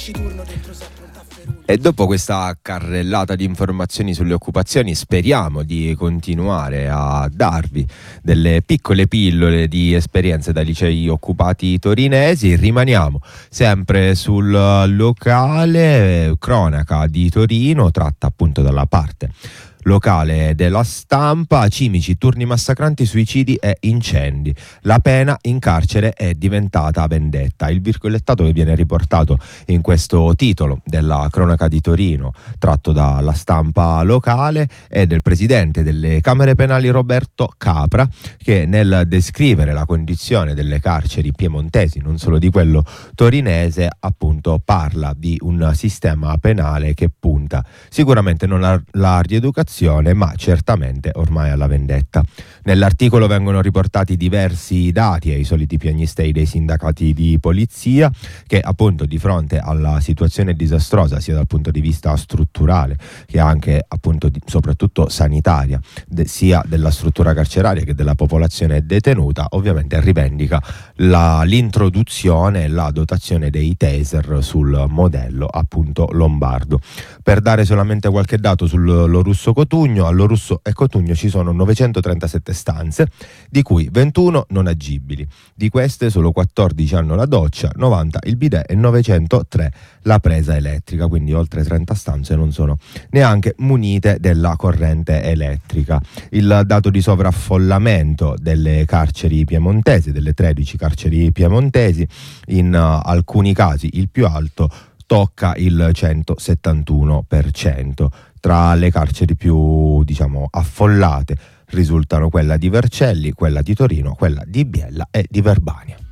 E dopo questa carrellata di informazioni sulle occupazioni speriamo di continuare a darvi delle piccole pillole di esperienze dai licei occupati torinesi. Rimaniamo sempre sul locale, cronaca di Torino tratta appunto dalla parte locale della Stampa. Cimici, turni massacranti, suicidi e incendi. La pena in carcere è diventata vendetta. Il virgolettato che viene riportato in questo titolo della cronaca di Torino, tratto dalla Stampa locale, è del presidente delle Camere Penali Roberto Capra, che nel descrivere la condizione delle carceri piemontesi, non solo di quello torinese, appunto parla di un sistema penale che punta sicuramente non alla rieducazione, ma certamente ormai alla vendetta. Nell'articolo vengono riportati diversi dati ai soliti piagnistei dei sindacati di polizia, che appunto di fronte alla situazione disastrosa sia dal punto di vista strutturale che anche appunto soprattutto sanitaria, sia della struttura carceraria che della popolazione detenuta, ovviamente rivendica l'introduzione e la dotazione dei taser sul modello appunto lombardo. Per dare solamente qualche dato sull'Orusso Cotugno, all'Orusso e Cotugno ci sono 937 stanze, di cui 21 non agibili. Di queste solo 14 hanno la doccia, 90 il bidet e 903 la presa elettrica, quindi oltre 30 stanze non sono neanche munite della corrente elettrica. Il dato di sovraffollamento delle carceri piemontesi, delle 13 carceri piemontesi, in alcuni casi il più alto, tocca il 171%. Tra le carceri più, affollate risultano quella di Vercelli, quella di Torino, quella di Biella e di Verbania.